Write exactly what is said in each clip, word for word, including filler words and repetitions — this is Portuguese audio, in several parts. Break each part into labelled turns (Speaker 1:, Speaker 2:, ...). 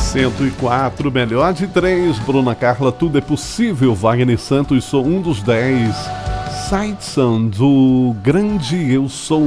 Speaker 1: cento e quatro, melhor de três. Bruna Carla, tudo é possível. Wagner Santos, sou um dos dez. Saidson, do Grande Eu Sou.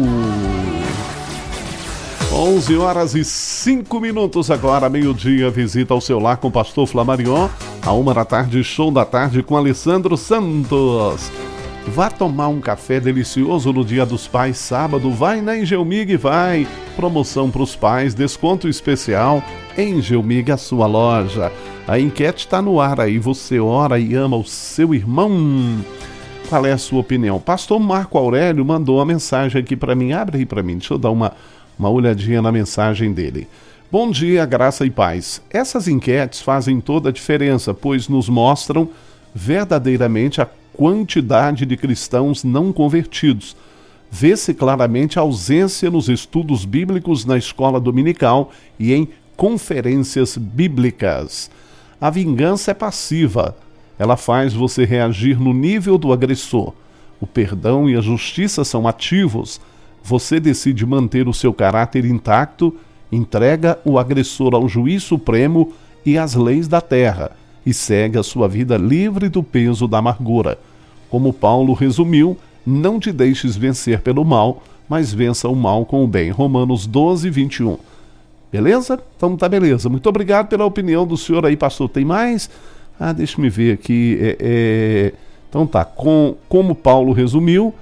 Speaker 1: onze horas e cinco minutos agora, meio-dia. Visita ao seu lar com o pastor Flamarion. A uma da tarde, show da tarde com Alessandro Santos. Vá tomar um café delicioso no Dia dos Pais, sábado. Vai na Engelmig, vai. Promoção para os pais, desconto especial. Engelmig, a sua loja. A enquete está no ar aí. Você ora e ama o seu irmão? Qual é a sua opinião? Pastor Marco Aurélio mandou uma mensagem aqui para mim. Abre aí para mim, deixa eu dar uma, uma olhadinha na mensagem dele. Bom dia, graça e paz. Essas enquetes fazem toda a diferença, pois nos mostram verdadeiramente a quantidade de cristãos não convertidos. Vê-se claramente a ausência nos estudos bíblicos na escola dominical e em conferências bíblicas. A vingança é passiva. Ela faz você reagir no nível do agressor. O perdão e a justiça são ativos. Você decide manter o seu caráter intacto, entrega o agressor ao juiz supremo e às leis da terra, e segue a sua vida livre do peso da amargura. Como Paulo resumiu, não te deixes vencer pelo mal, mas vença o mal com o bem. Romanos doze, vinte e um. Beleza? Então tá beleza. Muito obrigado pela opinião do senhor aí, pastor. Tem mais? Ah, deixa-me ver aqui. É, é... Então tá, Com, como Paulo resumiu,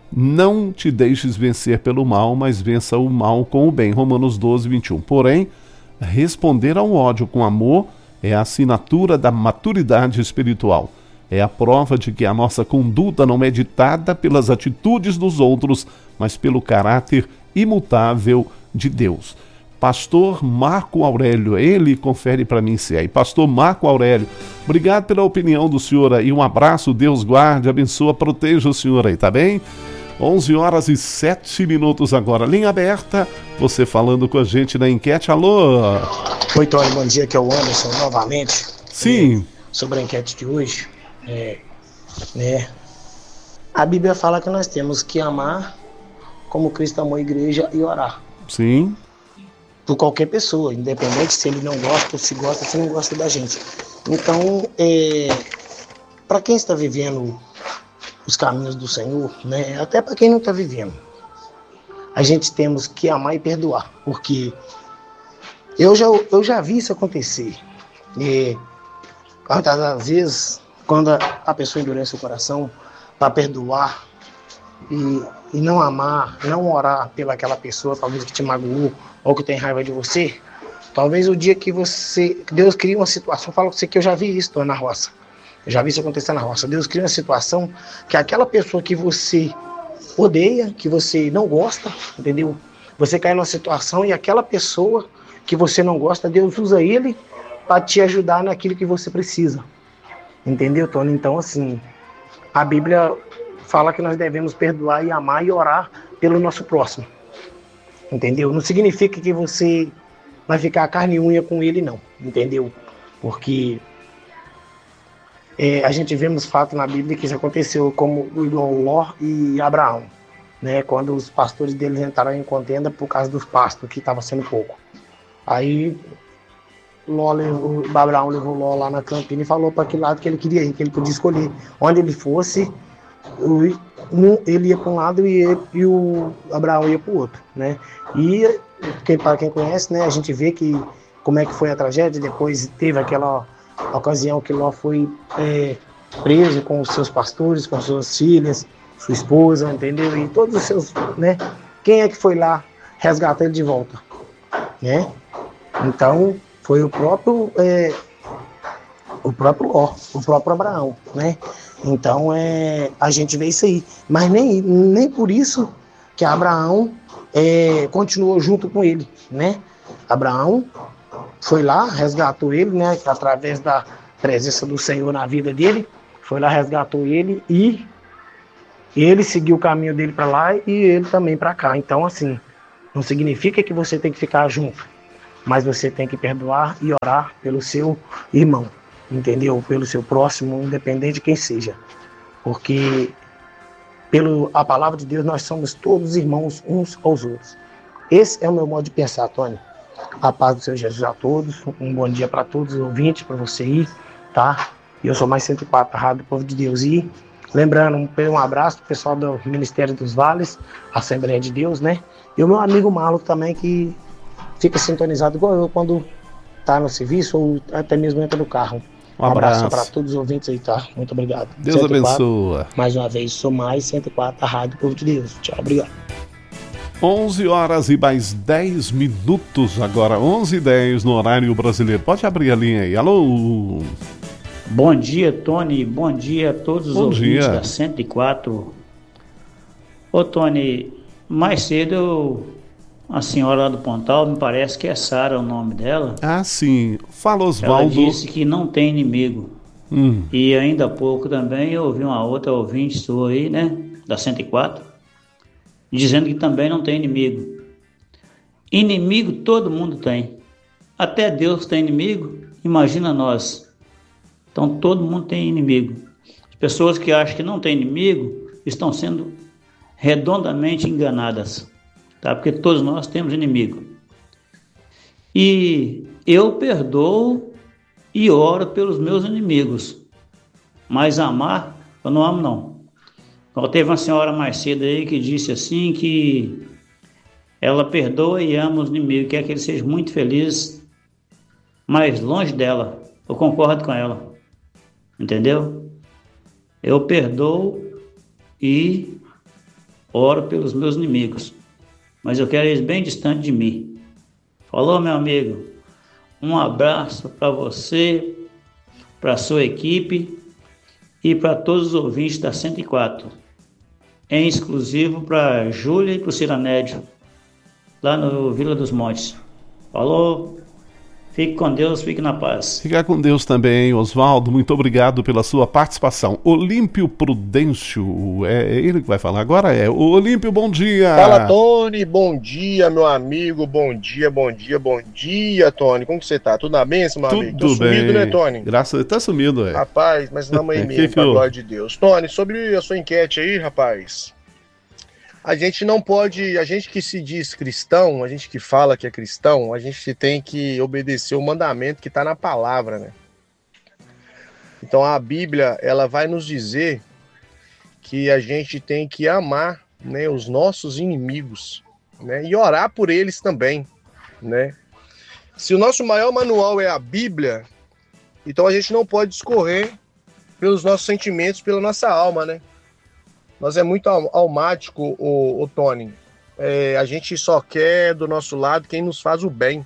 Speaker 1: não te deixes vencer pelo mal, mas vença o mal com o bem. Romanos doze, vinte e um. Porém, responder ao ódio com amor é a assinatura da maturidade espiritual. É a prova de que a nossa conduta não é ditada pelas atitudes dos outros, mas pelo caráter imutável de Deus. Pastor Marco Aurélio, ele confere para mim se é. E Pastor Marco Aurélio, obrigado pela opinião do senhor aí. Um abraço, Deus guarde, abençoa, proteja o senhor aí, tá bem? onze horas e sete minutos agora. Linha aberta, você falando com a gente na enquete. Alô?
Speaker 2: Oi, Tony, bom dia, que é o Anderson novamente.
Speaker 1: Sim.
Speaker 2: É, sobre a enquete de hoje, é, né, a Bíblia fala que nós temos que amar como Cristo amou a igreja e orar.
Speaker 1: Sim.
Speaker 2: Por qualquer pessoa, independente se ele não gosta, se gosta, se não gosta da gente. Então, é, para quem está vivendo os caminhos do Senhor, né, até para quem não está vivendo, a gente temos que amar e perdoar, porque eu já, eu já vi isso acontecer. E, às vezes, quando a, a pessoa endurece o coração para perdoar e, e não amar, não orar pelaquela pessoa, talvez que te magoou ou que tem raiva de você, talvez o dia que você, Deus cria uma situação, fala com você que eu já vi isso na roça, eu já vi isso acontecer na roça, Deus cria uma situação que aquela pessoa que você odeia, que você não gosta, entendeu? Você cai numa situação e aquela pessoa que você não gosta, Deus usa ele para te ajudar naquilo que você precisa. Entendeu, Tony? Então, assim, a Bíblia fala que nós devemos perdoar e amar e orar pelo nosso próximo. Entendeu? Não significa que você vai ficar carne e unha com ele, não. Entendeu? Porque é, a gente vemos fato na Bíblia que isso aconteceu, como o irmão Ló e Abraão, né? Quando os pastores deles entraram em contenda por causa dos pastos, que estava sendo pouco. Aí Ló levou, Abraão levou Ló lá na campina e falou para que lado que ele queria ir, que ele podia escolher. Onde ele fosse, ele ia para um lado e, ele, e o Abraão ia para o outro, né? E para quem conhece, né, a gente vê que como é que foi a tragédia. Depois teve aquela ocasião que Ló foi é, preso com os seus pastores, com suas filhas, sua esposa, entendeu? E todos os seus, né? Quem é que foi lá resgatar ele de volta, né? Então foi o próprio é, o próprio Ló, o próprio Abraão, né? Então é, a gente vê isso aí, mas nem, nem por isso que Abraão é, continuou junto com ele, né? Abraão foi lá, resgatou ele, né? Através da presença do Senhor na vida dele, foi lá, resgatou ele e ele seguiu o caminho dele para lá e ele também para cá. Então, assim, não significa que você tem que ficar junto, mas você tem que perdoar e orar pelo seu irmão, entendeu? Pelo seu próximo, independente de quem seja. Porque, pela a palavra de Deus, nós somos todos irmãos uns aos outros. Esse é o meu modo de pensar, Tony. A paz do Senhor Jesus a todos. Um bom dia para todos os ouvintes, para você aí, tá? E eu sou mais cento e quatro, a Rádio do Povo de Deus. E lembrando, um, um abraço pro pessoal do Ministério dos Vales, Assembleia de Deus, né? E o meu amigo Marlon também, que fica sintonizado igual eu quando tá no serviço ou até mesmo entra no carro.
Speaker 1: Um abraço
Speaker 2: para todos os ouvintes aí, tá? Muito obrigado.
Speaker 1: Deus cento e quatro, abençoa.
Speaker 2: Mais uma vez, sou mais cento e quatro, a Rádio do Povo de Deus. Tchau, obrigado.
Speaker 1: onze horas e mais dez minutos agora, onze e dez no horário brasileiro. Pode abrir a linha aí. Alô?
Speaker 3: Bom dia, Tony. Bom dia a todos os
Speaker 1: Bom
Speaker 3: ouvintes
Speaker 1: dia.
Speaker 3: da cento e quatro. Ô, Tony, mais cedo eu, a senhora lá do Pontal, me parece que é Sara o nome dela.
Speaker 1: Ah, sim. Fala,
Speaker 3: Ela
Speaker 1: Osvaldo.
Speaker 3: disse que não tem inimigo.
Speaker 1: Hum.
Speaker 3: E ainda há pouco também eu ouvi uma outra ouvinte sua aí, né, da cento e quatro, dizendo que também não tem inimigo. Inimigo todo mundo tem. Até Deus tem inimigo, imagina nós. Então todo mundo tem inimigo. As pessoas que acham que não tem inimigo estão sendo redondamente enganadas, tá? Porque todos nós temos inimigo. E eu perdoo e oro pelos meus inimigos, mas amar eu não amo não. Então, teve uma senhora mais cedo aí que disse assim que ela perdoa e ama os inimigos, quer que eles sejam muito felizes, mas longe dela. Eu concordo com ela, entendeu? Eu perdoo e oro pelos meus inimigos, mas eu quero eles bem distante de mim. Falou, meu amigo? Um abraço para você, para a sua equipe e para todos os ouvintes da cento e quatro. Em exclusivo para Júlia e para o Ciranédio, lá no Vila dos Montes. Falou? Fique com Deus, fique na paz.
Speaker 1: Fica com Deus também, Osvaldo. Muito obrigado pela sua participação. Olímpio Prudêncio, é ele que vai falar agora? É. Olímpio, bom dia.
Speaker 4: Fala, Tony. Bom dia, meu amigo. Bom dia, bom dia, bom dia, Tony. Como que você tá? Tudo na bênção, meu
Speaker 1: Tudo
Speaker 4: amigo? Tô
Speaker 1: bem.
Speaker 4: sumido, né, Tony?
Speaker 1: Graças a Deus, tá sumido, é.
Speaker 4: Rapaz, mas não aí mesmo,
Speaker 1: que
Speaker 4: pra
Speaker 1: que eu...
Speaker 4: glória de Deus. Tony, sobre a sua enquete aí, rapaz... A gente não pode, a gente que se diz cristão, a gente que fala que é cristão, a gente tem que obedecer o mandamento que está na palavra, né? Então a Bíblia, ela vai nos dizer que a gente tem que amar, né, os nossos inimigos, né, e orar por eles também, né? Se o nosso maior manual é a Bíblia, então a gente não pode discorrer pelos nossos sentimentos, pela nossa alma, né? Nós é muito almático, o, o Tony. É, a gente só quer do nosso lado quem nos faz o bem.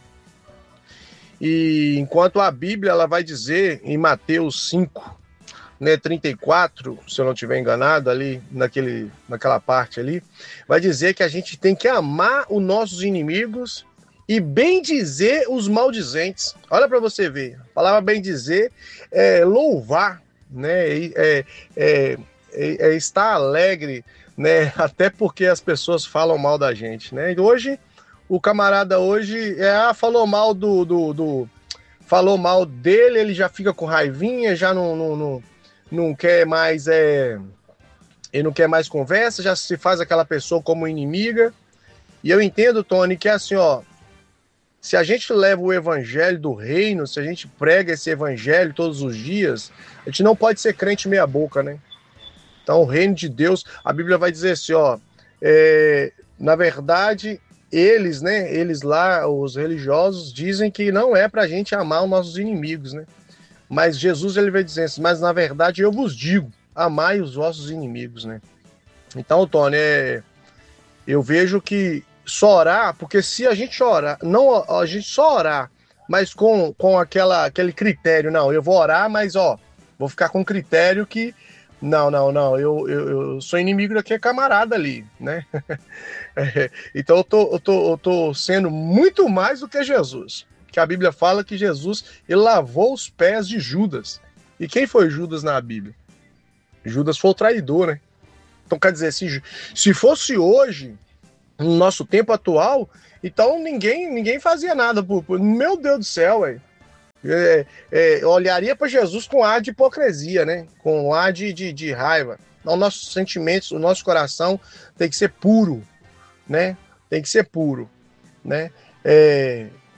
Speaker 4: E enquanto a Bíblia ela vai dizer em Mateus cinco, né, trinta e quatro, se eu não estiver enganado, ali naquele, naquela parte ali, vai dizer que a gente tem que amar os nossos inimigos e bendizer os maldizentes. Olha para você ver. A palavra bendizer é louvar, né? É, é, é, é estar alegre, né? Até porque as pessoas falam mal da gente, né? E hoje, o camarada hoje é, ah, falou mal do, do, do... Falou mal dele, ele já fica com raivinha, já não, não, não, não quer mais... É, ele não quer mais conversa, já se faz aquela pessoa como inimiga. E eu entendo, Tony, que é assim, ó... Se a gente leva o evangelho do reino, se a gente prega esse evangelho todos os dias, a gente não pode ser crente meia boca, né? Então, o reino de Deus, a Bíblia vai dizer assim, ó, é, na verdade, eles, né, eles lá, os religiosos, dizem que não é pra gente amar os nossos inimigos, né? Mas Jesus, ele vai dizer assim, mas na verdade eu vos digo, amai os vossos inimigos, né? Então, Tony, é, eu vejo que só orar, porque se a gente orar, não a gente só orar, mas com, com aquela, aquele critério, não, eu vou orar, mas ó, vou ficar com critério que, não, não, não, eu, eu, eu sou inimigo daquele camarada ali, né? É, então eu tô, eu, tô, eu tô sendo muito mais do que Jesus, que a Bíblia fala que Jesus, ele lavou os pés de Judas. E quem foi Judas na Bíblia? Judas foi o traidor, né? Então quer dizer, se, se fosse hoje, no nosso tempo atual, então ninguém, ninguém fazia nada. Por, por, meu Deus do céu, ué. É, é, olharia para Jesus com ar de hipocrisia, né? Com ar de, de, de raiva. Então, nossos sentimentos, o nosso coração tem que ser puro, né? Tem que ser puro, né? É,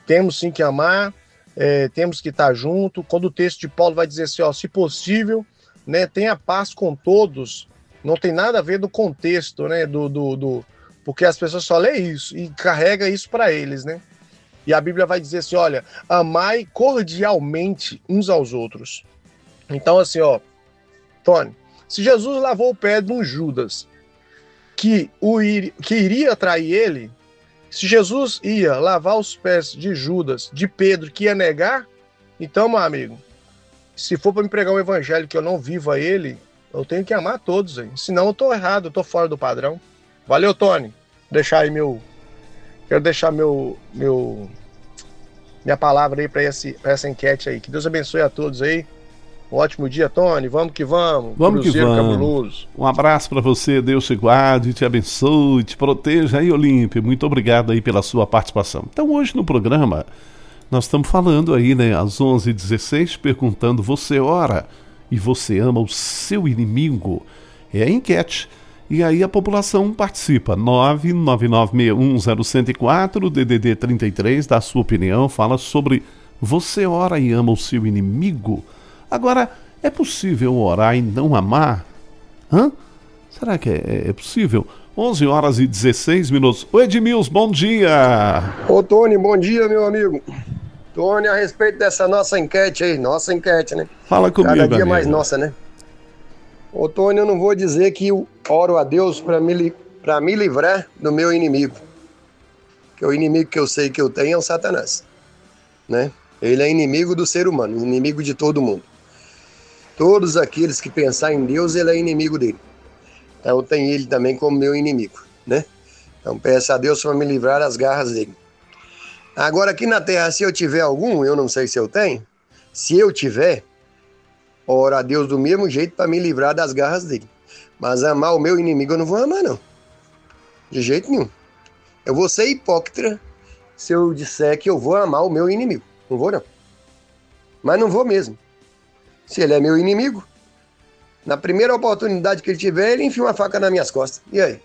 Speaker 4: temos sim que amar, é, temos que estar junto. Quando o texto de Paulo vai dizer assim, ó, se possível, né, tenha paz com todos, não tem nada a ver do contexto, né, do, do, do porque as pessoas só lêem isso e carrega isso para eles, né? E a Bíblia vai dizer assim, olha, amai cordialmente uns aos outros. Então assim, ó, Tony, se Jesus lavou o pé de um Judas que, o ir, que iria trair ele, se Jesus ia lavar os pés de Judas, de Pedro, que ia negar, então, meu amigo, se for para me pregar um evangelho que eu não vivo a ele, eu tenho que amar todos, hein? Senão eu tô errado, eu tô fora do padrão. Valeu, Tony. Deixar aí meu... Quero deixar meu... meu minha palavra aí para essa enquete aí. Que Deus abençoe a todos aí. Um ótimo dia, Tony. Vamos que vamos.
Speaker 1: Vamos Cruzeiro que vamos.
Speaker 4: Cabuloso.
Speaker 1: Um abraço para você. Deus te guarde, te abençoe, te proteja aí, Olímpio. Muito obrigado aí pela sua participação. Então, hoje no programa, nós estamos falando aí, né, às onze e dezesseis, perguntando, você ora e você ama o seu inimigo? É a enquete. E aí a população participa. nove nove nove seis um zero um zero quatro, D D D trinta e três, dá a sua opinião, fala sobre você ora e ama o seu inimigo? Agora, é possível orar e não amar? Hã? Será que é, é possível? onze horas e dezesseis minutos. Ô Edmilson, bom dia!
Speaker 5: Ô Tony, bom dia, meu amigo. Tony, a respeito dessa nossa enquete aí, nossa enquete, né?
Speaker 1: Fala comigo,
Speaker 5: Cada dia
Speaker 1: amigo.
Speaker 5: mais nossa, né? Ô Tony, eu não vou dizer que eu oro a Deus para me, pra me livrar do meu inimigo. Que o inimigo que eu sei que eu tenho é o Satanás, né? Ele é inimigo do ser humano, inimigo de todo mundo. Todos aqueles que pensar em Deus, ele é inimigo dele. Então eu tenho ele também como meu inimigo, né? Então peço a Deus para me livrar das garras dele. Agora aqui na terra, se eu tiver algum, eu não sei se eu tenho, se eu tiver, oro a Deus do mesmo jeito para me livrar das garras dele. Mas amar o meu inimigo eu não vou amar, não. De jeito nenhum. Eu vou ser hipócrita se eu disser que eu vou amar o meu inimigo. Não vou, não. Mas não vou mesmo. Se ele é meu inimigo, na primeira oportunidade que ele tiver, ele enfia uma faca nas minhas costas. E aí?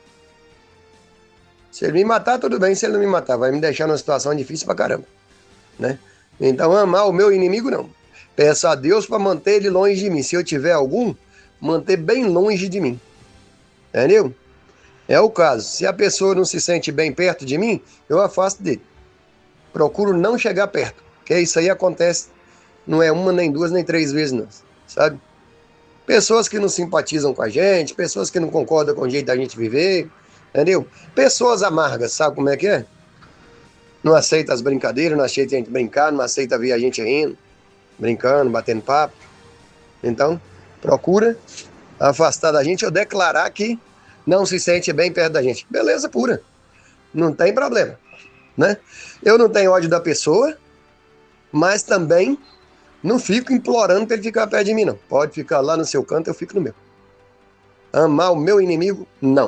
Speaker 5: Se ele me matar, tudo bem. Se ele não me matar, vai me deixar numa situação difícil pra caramba, né? Então, amar o meu inimigo, não. Peço a Deus para manter ele longe de mim. Se eu tiver algum, manter bem longe de mim. Entendeu? É o caso. Se a pessoa não se sente bem perto de mim, eu afasto dele. Procuro não chegar perto. Porque isso aí acontece, não é uma, nem duas, nem três vezes, não. Sabe? Pessoas que não simpatizam com a gente, pessoas que não concordam com o jeito da gente viver, entendeu? Pessoas amargas, sabe como é que é? Não aceita as brincadeiras, não aceita a gente brincar, não aceita ver a gente rindo, brincando, batendo papo. Então, procura afastar da gente ou declarar que não se sente bem perto da gente. Beleza pura. Não tem problema, né? Eu não tenho ódio da pessoa, mas também não fico implorando para ele ficar perto de mim, não. Pode ficar lá no seu canto, eu fico no meu. Amar o meu inimigo? Não.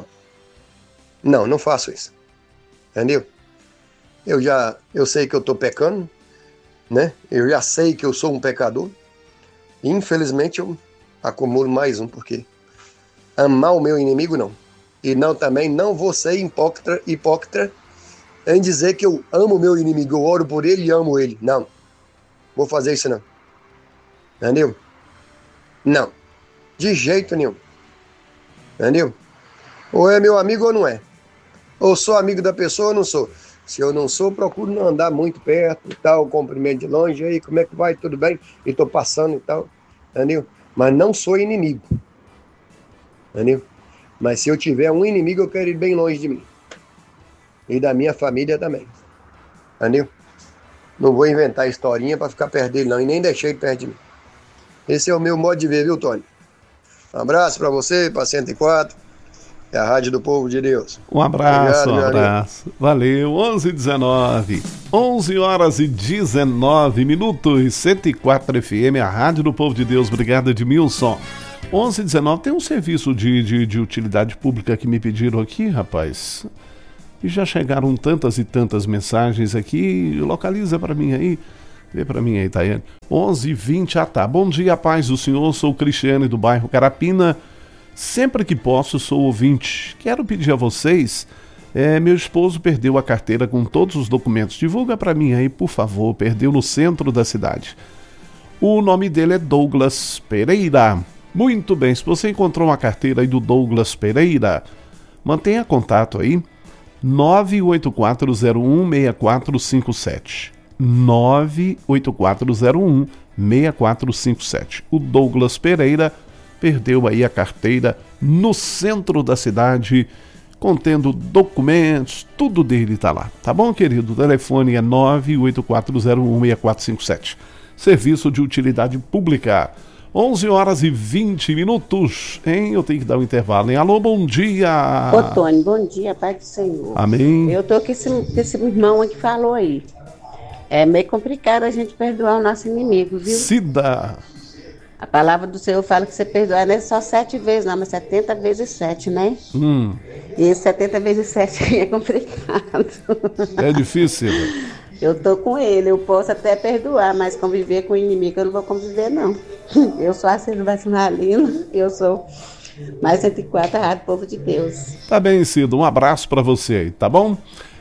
Speaker 5: Não, não faço isso. Entendeu? Eu já, eu sei que eu estou pecando, né? Eu já sei que eu sou um pecador. E, infelizmente, eu acumulo mais um, porque amar o meu inimigo, não. E não, também não vou ser hipócrita, hipócrita em dizer que eu amo o meu inimigo, eu oro por ele e amo ele. Não. Vou fazer isso, não. Entendeu? Não. De jeito nenhum. Entendeu? Ou é meu amigo ou não é. Ou sou amigo da pessoa ou não sou. Se eu não sou, procuro não andar muito perto e tal, cumprimento de longe, aí como é que vai? Tudo bem? E tô passando e tal. Entendeu? Mas não sou inimigo. Entendeu? Mas se eu tiver um inimigo, eu quero ir bem longe de mim. E da minha família também. Entendeu? Não vou inventar historinha para ficar perto dele, não. E nem deixei ele perto de mim. Esse é o meu modo de ver, viu, Tony? Um abraço para você, para cento e quatro. É a Rádio do Povo de Deus.
Speaker 1: Um abraço,
Speaker 5: Obrigado,
Speaker 1: um abraço. Amigo. Valeu. onze e dezenove. onze horas e dezenove minutos. cento e quatro F M, a Rádio do Povo de Deus. Obrigado, Edmilson. onze e dezenove. Tem um serviço de, de, de utilidade pública que me pediram aqui, rapaz. E já chegaram tantas e tantas mensagens aqui. Localiza para mim aí. Vê para mim aí, Tayane. onze e vinte. Ah, tá. Bom dia, paz do Senhor. Sou o Cristiane do bairro Carapina. Sempre que posso, sou ouvinte. Quero pedir a vocês É, meu esposo perdeu a carteira com todos os documentos. Divulga para mim aí, por favor. Perdeu no centro da cidade. O nome dele é Douglas Pereira. Muito bem, se você encontrou uma carteira aí do Douglas Pereira, mantenha contato aí. nove oito quatro zero um seis quatro cinco sete. nove oito quatro zero um seis quatro cinco sete. O Douglas Pereira perdeu aí a carteira no centro da cidade, contendo documentos, tudo dele está lá. Tá bom, querido? O telefone é nove oito quatro zero um seis quatro cinco sete. Serviço de utilidade pública. onze horas e vinte minutos, hein? Eu tenho que dar um intervalo, hein? Alô, bom dia!
Speaker 6: Ô, Tony, bom dia, Pai do Senhor.
Speaker 1: Amém.
Speaker 6: Eu tô com esse, com esse irmão aí que falou aí. É meio complicado a gente perdoar o nosso inimigo, viu?
Speaker 1: Cida!
Speaker 6: A palavra do Senhor fala que você perdoar não é só sete vezes, não, mas setenta vezes sete, né?
Speaker 1: Hum.
Speaker 6: E esse setenta vezes sete é complicado.
Speaker 1: É difícil.
Speaker 6: Eu tô com ele, eu posso até perdoar, mas conviver com o inimigo eu não vou conviver, não. Eu sou a Cida Vacinalina, eu sou mais cento e quatro, a Rádio Povo de Deus.
Speaker 1: Tá bem, Cida, um abraço pra você aí, tá bom?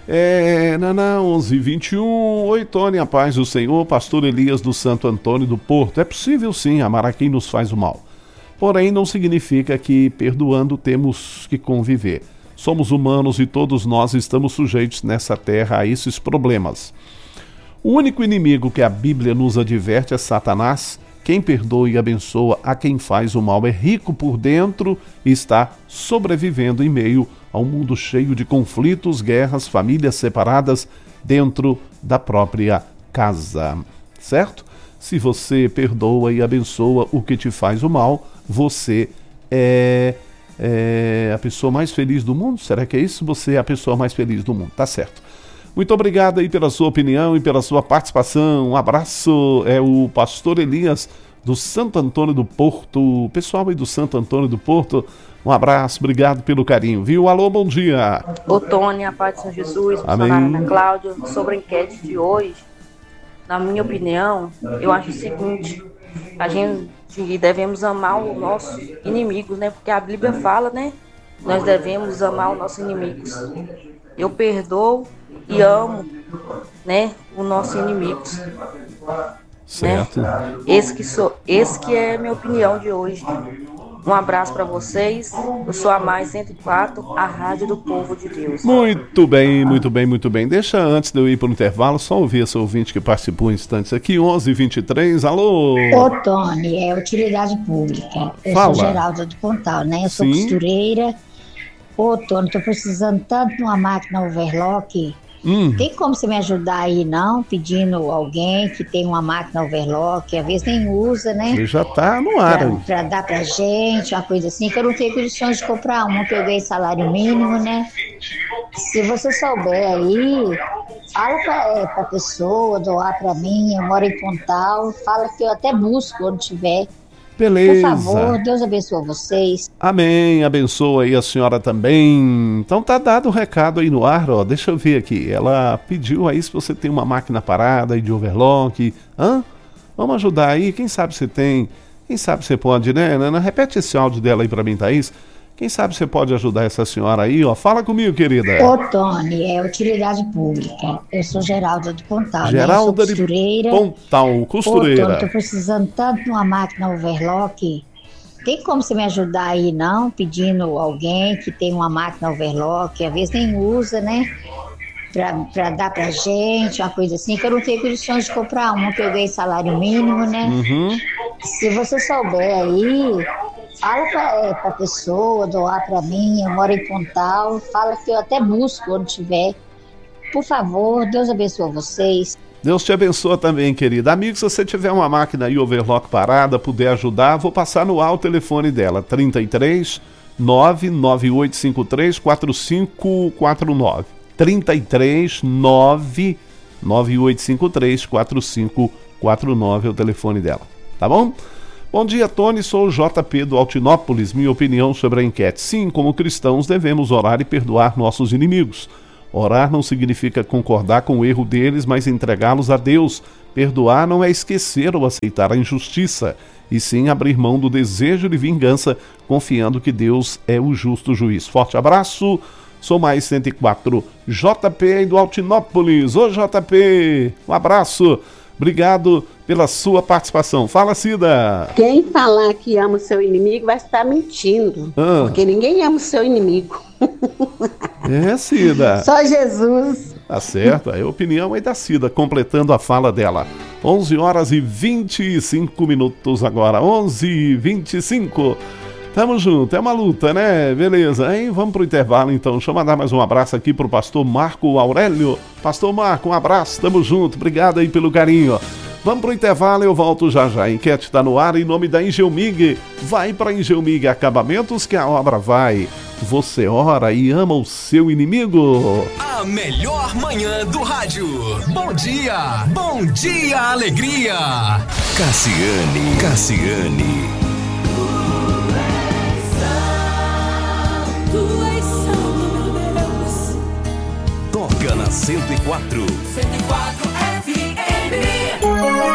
Speaker 1: É, Naná, onze e vinte e um. Oi, Tony, a paz do Senhor, pastor Elias do Santo Antônio do Porto. É possível sim amar a quem nos faz o mal. Porém, não significa que perdoando temos que conviver. Somos humanos e todos nós estamos sujeitos nessa terra a esses problemas. O único inimigo que a Bíblia nos adverte é Satanás. Quem perdoa e abençoa a quem faz o mal é rico por dentro e está sobrevivendo em meio a um mundo cheio de conflitos, guerras, famílias separadas dentro da própria casa. Certo? Se você perdoa e abençoa o que te faz o mal, você é, é a pessoa mais feliz do mundo? Será que é isso? Você é a pessoa mais feliz do mundo. Tá certo. Muito obrigado aí pela sua opinião e pela sua participação. Um abraço, é o pastor Elias do Santo Antônio do Porto. Pessoal aí do Santo Antônio do Porto, um abraço, obrigado pelo carinho, viu? Alô, bom dia.
Speaker 7: Ô Tony, a paz de São Jesus,
Speaker 1: Amém.
Speaker 7: Ana Cláudia, sobre a enquete de hoje, na minha opinião, eu acho o seguinte, a gente devemos amar os nossos inimigos, né? Porque a Bíblia fala, né? Nós devemos amar os nossos inimigos. Eu perdoo e amo, né, os nossos inimigos.
Speaker 1: Certo.
Speaker 7: Né? Esse que sou, esse que é a minha opinião de hoje. Um abraço para vocês. Eu sou a Mais cento e quatro, a Rádio do Povo de Deus.
Speaker 1: Muito bem, muito bem, muito bem. Deixa, antes de eu ir para o intervalo, só ouvir essa ouvinte que participou em instantes aqui, onze e vinte e três, alô?
Speaker 8: Ô, Tony, é utilidade pública. Eu
Speaker 1: Fala.
Speaker 8: sou Geralda do Pontal, né? Eu sou
Speaker 1: Sim.
Speaker 8: costureira. Ô, Tony, tô precisando tanto de uma máquina overlock.
Speaker 1: Hum.
Speaker 8: Tem como você me ajudar aí, não? Pedindo alguém que tem uma máquina overlock, às vezes nem usa, né?
Speaker 1: Ele já tá no ar
Speaker 8: Pra,
Speaker 1: aí.
Speaker 8: pra dar pra gente, uma coisa assim, que eu não tenho condições de comprar uma, que eu ganhei salário mínimo, né? Se você souber aí, fala pra, é, pra pessoa doar pra mim, eu moro em Pontal, fala que eu até busco onde tiver.
Speaker 1: Beleza.
Speaker 8: Por favor, Deus abençoe vocês.
Speaker 1: Amém, abençoa aí a senhora também. Então tá dado o recado aí no ar, ó. Deixa eu ver aqui. Ela pediu aí se você tem uma máquina parada aí de overlock. Hã? Vamos ajudar aí, quem sabe você tem. Quem sabe você pode, né? Nana? Repete esse áudio dela aí pra mim, Thaís. Quem sabe você pode ajudar essa senhora aí, ó. Fala comigo, querida.
Speaker 8: Ô, Tony, é utilidade pública. Eu sou Geralda de Pontal,
Speaker 1: Geralda
Speaker 8: né? Eu sou costureira.
Speaker 1: de Pontal, costureira.
Speaker 8: Ô, Tony, tô precisando tanto de uma máquina overlock. Tem como você me ajudar aí, não? Pedindo alguém que tem uma máquina overlock, às vezes nem usa, né? Pra, pra dar pra gente, uma coisa assim, que eu não tenho condições de comprar uma, que eu ganhei salário mínimo, né?
Speaker 1: Uhum.
Speaker 8: Se você souber aí, fala pra, é, pra pessoa doar pra mim, eu moro em Pontal, fala que eu até busco onde tiver. Por favor, Deus abençoe vocês.
Speaker 1: Deus te abençoa também, querida. Amigo, se você tiver uma máquina aí overlock parada, puder ajudar, vou passar no ar o telefone dela, trinta e três, nove nove oito cinco três, quatro cinco quatro nove. trinta e três, nove nove oito cinco três, quatro cinco quatro nove é o telefone dela, tá bom? Bom dia, Tony, sou o J P do Altinópolis. Minha opinião sobre a enquete. Sim, como cristãos devemos orar e perdoar nossos inimigos. Orar não significa concordar com o erro deles, mas entregá-los a Deus. Perdoar não é esquecer ou aceitar a injustiça, e sim abrir mão do desejo de vingança, confiando que Deus é o justo juiz. Forte abraço, Sou Mais cento e quatro. J P aí do Altinópolis. Ô J P, um abraço. Obrigado pela sua participação. Fala, Cida.
Speaker 6: Quem falar que ama o seu inimigo vai estar mentindo. Ah. Porque ninguém ama o seu inimigo.
Speaker 1: É, Cida.
Speaker 6: Só Jesus.
Speaker 1: Tá certo. É a opinião aí da Cida, completando a fala dela. onze horas e vinte e cinco minutos agora. onze e vinte e cinco. Tamo junto, é uma luta, né? Beleza, hein? Vamos pro intervalo então. Deixa eu mandar mais um abraço aqui pro pastor Marco Aurélio. Pastor Marco, um abraço, tamo junto. Obrigado aí pelo carinho. Vamos pro intervalo, eu volto já já. A enquete tá no ar em nome da Engelmig. Vai pra Engelmig Acabamentos que a obra vai. Você ora e ama o seu inimigo.
Speaker 9: A melhor manhã do rádio. Bom dia, bom dia, alegria. Cassiane, Cassiane. Toca na cento e quatro. cento e quatro F M.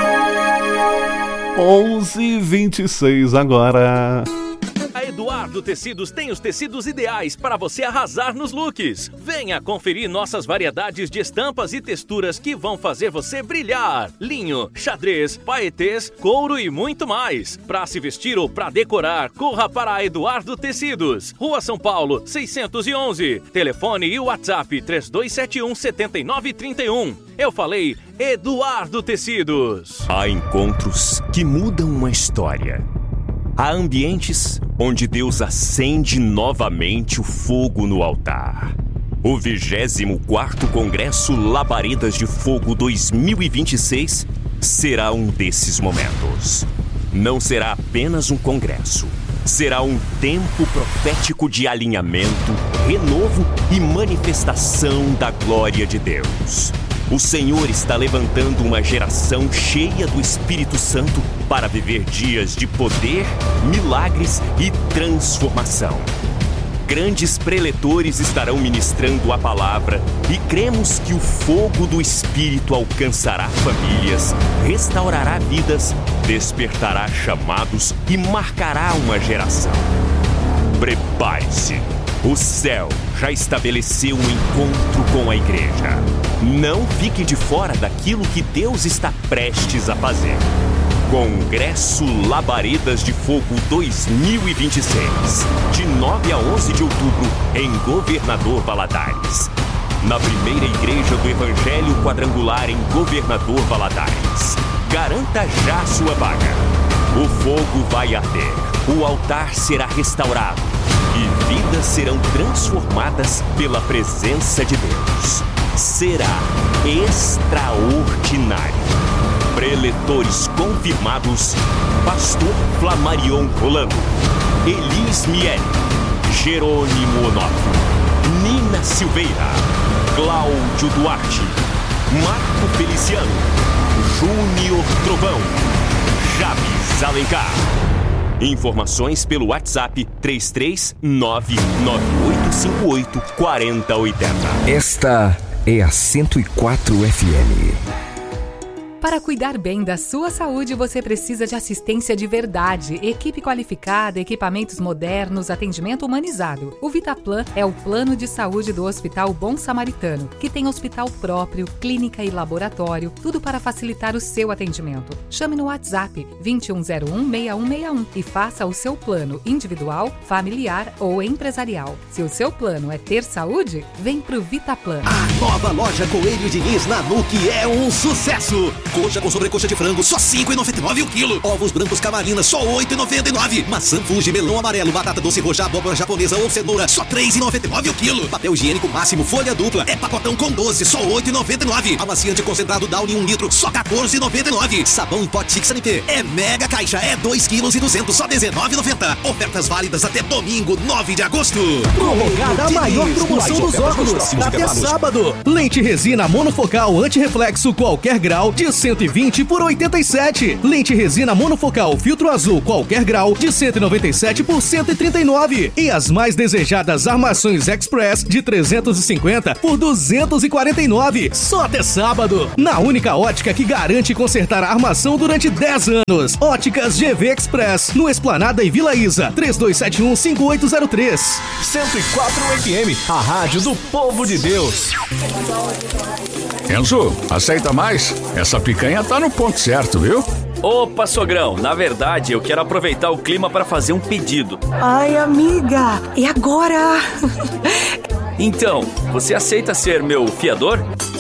Speaker 1: onze e vinte e seis agora.
Speaker 10: A Eduardo Tecidos tem os tecidos ideais para você arrasar nos looks. Venha conferir nossas variedades de estampas e texturas que vão fazer você brilhar. Linho, xadrez, paetês, couro e muito mais. Para se vestir ou para decorar, corra para a Eduardo Tecidos. Rua São Paulo, seiscentos e onze. Telefone e WhatsApp três dois sete um, sete nove três um. Eu falei Eduardo Tecidos.
Speaker 9: Há encontros que mudam uma história. Há ambientes onde Deus acende novamente o fogo no altar. O vigésimo quarto Congresso Labaredas de Fogo dois mil e vinte e seis será um desses momentos. Não será apenas um congresso. Será um tempo profético de alinhamento, renovo e manifestação da glória de Deus. O Senhor está levantando uma geração cheia do Espírito Santo para viver dias de poder, milagres e transformação. Grandes preletores estarão ministrando a palavra e cremos que o fogo do Espírito alcançará famílias, restaurará vidas, despertará chamados e marcará uma geração. Prepare-se! O céu já estabeleceu um encontro com a igreja. Não fique de fora daquilo que Deus está prestes a fazer. Congresso Labaredas de Fogo dois mil e vinte e seis, de nove a onze de outubro, em Governador Valadares. Na primeira igreja do Evangelho Quadrangular em Governador Valadares. Garanta já sua vaga. O fogo vai arder, o altar será restaurado e vidas serão transformadas pela presença de Deus. Será extraordinário. Preletores confirmados: Pastor Flamarion Rolando, Elis Miele, Jerônimo Onofre, Nina Silveira, Cláudio Duarte, Marco Feliciano, Júnior Trovão, Jabes Alencar. Informações pelo WhatsApp três três nove nove oito cinco oito quatro zero oito zero.
Speaker 11: Esta é a cento e quatro F M.
Speaker 12: Para cuidar bem da sua saúde, você precisa de assistência de verdade, equipe qualificada, equipamentos modernos, atendimento humanizado. O Vitaplan é o plano de saúde do Hospital Bom Samaritano, que tem hospital próprio, clínica e laboratório, tudo para facilitar o seu atendimento. Chame no WhatsApp dois um zero um, seis um seis um e faça o seu plano individual, familiar ou empresarial. Se o seu plano é ter saúde, vem pro Vitaplan.
Speaker 13: A nova loja Coelho Diniz na N U C é um sucesso! Coxa com sobrecoxa de frango, só cinco reais e noventa e nove centavos o quilo. Ovos brancos Camarina, só oito reais e noventa e nove centavos. Maçã Fuji, melão amarelo, batata doce roxa, abóbora japonesa ou cenoura, só três reais e noventa e nove centavos o quilo. Papel higiênico máximo, folha dupla, é pacotão com doze, só oito reais e noventa e nove centavos. Amaciante concentrado Downy um litro, só quatorze reais e noventa e nove centavos. Sabão em pote Six Sanité, é mega caixa, é dois quilos e duzentos, só dezenove reais e noventa centavos. Ofertas válidas até domingo, nove de agosto.
Speaker 14: Prorrogada a maior promoção dos óculos, até sábado. Lente resina monofocal antirreflexo, qualquer grau, de
Speaker 15: cento e vinte por oitenta e sete. Lente resina monofocal filtro azul qualquer grau de cento e noventa e sete por cento e trinta e nove. E as mais desejadas armações Express de trezentos e cinquenta por duzentos e quarenta e nove. Só até sábado. Na única ótica que garante consertar a armação durante dez anos. Óticas G V Express. No Esplanada e Vila Isa. três dois sete um, cinco oito zero três.
Speaker 16: cento e quatro F M, a rádio do povo de Deus.
Speaker 17: Enzo, aceita mais? Essa picanha tá no ponto certo, viu?
Speaker 10: Opa, sogrão, na verdade eu quero aproveitar o clima para fazer um pedido.
Speaker 18: Ai, amiga, e agora?
Speaker 10: Então, você aceita ser meu fiador?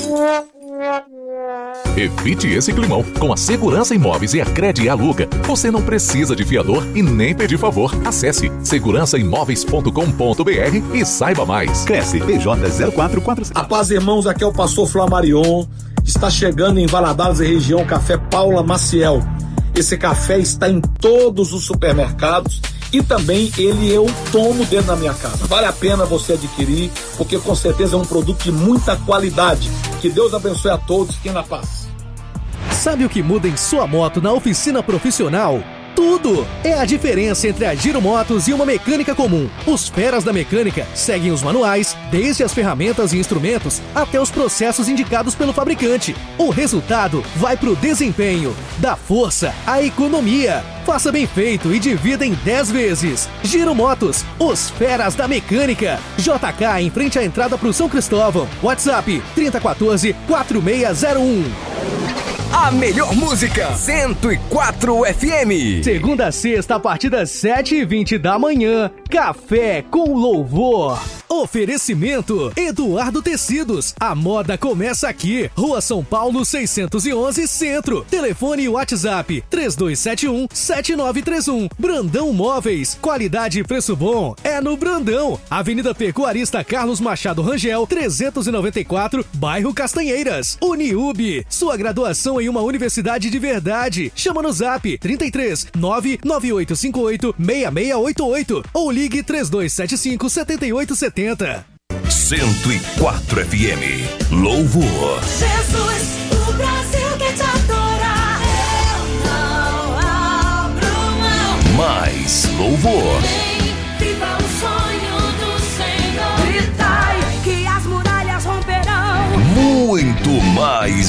Speaker 19: Evite esse climão. Com a Segurança Imóveis e a Crede Aluga, você não precisa de fiador e nem pedir favor. Acesse segurança imóveis ponto com ponto b r e saiba mais. Cresce P J zero quatro quatro sete.
Speaker 20: A paz, irmãos, aqui é o pastor Flamarion. Está chegando em Valadares e região Café Paula Maciel. Esse café está em todos os supermercados e também ele eu tomo dentro da minha casa. Vale a pena você adquirir, porque com certeza é um produto de muita qualidade. Que Deus abençoe a todos. Fiquem na paz.
Speaker 15: Sabe o que muda em sua moto na oficina profissional? Tudo! É a diferença entre a Giro Motos e uma mecânica comum. Os feras da mecânica seguem os manuais, desde as ferramentas e instrumentos até os processos indicados pelo fabricante. O resultado vai pro desempenho, dá força à economia. Faça bem feito e divida em dez vezes. Giro Motos, os feras da mecânica. J K em frente à entrada pro São Cristóvão. WhatsApp trinta e quatro, quatro seis zero um.
Speaker 16: A melhor música, cento e quatro F M.
Speaker 15: Segunda a sexta, a partir das sete e vinte da manhã, Café com Louvor. Oferecimento Eduardo Tecidos. A moda começa aqui. Rua São Paulo seiscentos e onze, Centro. Telefone e WhatsApp três dois sete um, sete nove três um. Brandão Móveis. Qualidade e preço bom é no Brandão. Avenida Pecuarista Carlos Machado Rangel, trezentos e noventa e quatro, bairro Castanheiras. Uniub. Sua graduação em uma universidade de verdade. Chama no Zap trinta e três, nove nove oito cinco oito, seis seis oito oito ou ligue três dois sete cinco, sete oito sete zero.
Speaker 16: cento e quatro F M. Louvor.
Speaker 21: Jesus, o Brasil quer te adorar. Eu não abro mão.
Speaker 16: Mais louvor.
Speaker 21: Vem, viva o sonho do Senhor. Gritai que as muralhas romperão.
Speaker 16: Muito mais